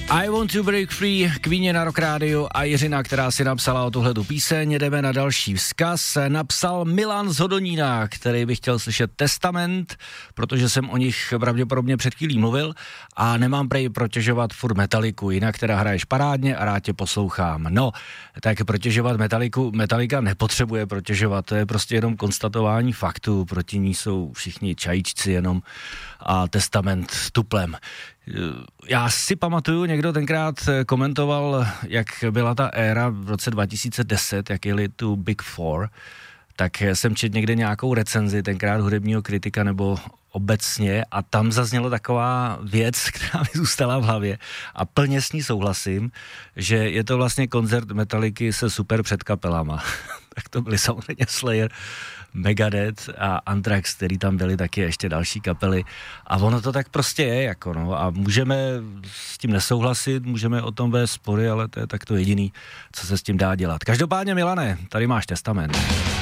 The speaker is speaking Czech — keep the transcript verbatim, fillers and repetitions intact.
I Want to Break Free, Queenie na Rock Radio a Jiřina, která si napsala o tuhletu píseň. Jdeme na další vzkaz. Napsal Milan z Hodonína, který by chtěl slyšet Testament, protože jsem o nich pravděpodobně před chvílí mluvil a nemám prej protěžovat furt Metaliku, jinak teda hraješ parádně a rád tě poslouchám. No, tak protěžovat Metaliku, Metalika nepotřebuje protěžovat, to je prostě jenom konstatování faktů, proti ní jsou všichni čajíčci jenom a Testament s tuplem. Já si pamatuju, někdo tenkrát komentoval, jak byla ta éra v roce dva tisíce deset, jak jeli tu Big Four, tak jsem četl někde nějakou recenzi, tenkrát hudebního kritika nebo obecně, a tam zazněla taková věc, která mi zůstala v hlavě a plně s ní souhlasím, že je to vlastně koncert Metaliky se super předkapelama. Tak to byly samozřejmě Slayer, Megadeth a Anthrax, který tam byli taky ještě další kapely. A ono to tak prostě je, jako no. A můžeme s tím nesouhlasit, můžeme o tom vést spory, ale to je tak to jediný, co se s tím dá dělat. Každopádně, Milane, tady máš Testament.